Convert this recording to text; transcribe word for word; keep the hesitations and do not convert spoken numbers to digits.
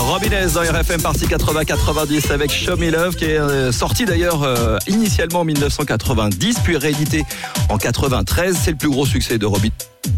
Robinez dans R F M partie quatre-vingts quatre-vingt-dix avec Show Me Love qui est euh, sorti d'ailleurs euh, initialement en mille neuf cent quatre-vingt-dix puis réédité en quatre-vingt-treize. C'est le plus gros succès de Robinez.